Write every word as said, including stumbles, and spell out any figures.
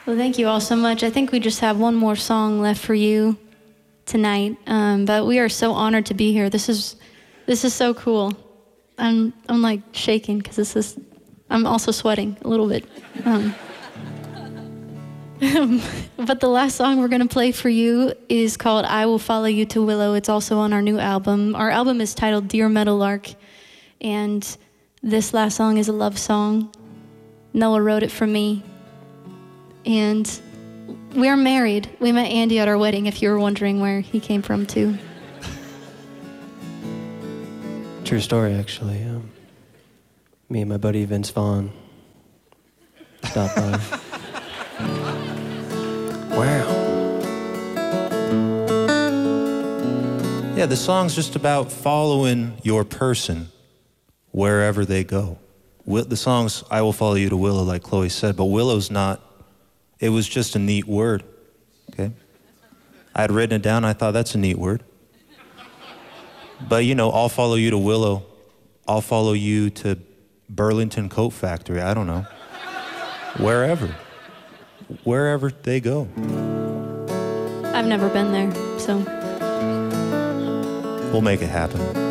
Well, thank you all so much. I think we just have one more song left for you tonight, um, but we are so honored to be here. This is this is so cool. I'm I'm like shaking because this is. I'm also sweating a little bit. Um, but the last song we're gonna play for you is called "I Will Follow You to Willow." It's also on our new album. Our album is titled "Dear Meadowlark," and this last song is a love song. Noah wrote it for me. And we're married. We met Andy at our wedding, if you were wondering where he came from, too. True story, actually. Um, me and my buddy Vince Vaughn stopped by. Wow. Yeah, the song's just about following your person wherever they go. The song's "I Will Follow You to Willow," like Chloe said, but Willow's not. It was just a neat word, okay? I had written it down, I thought that's a neat word. But you know, I'll follow you to Willow. I'll follow you to Burlington Coat Factory, I don't know. Wherever. Wherever they go. I've never been there, so. We'll make it happen.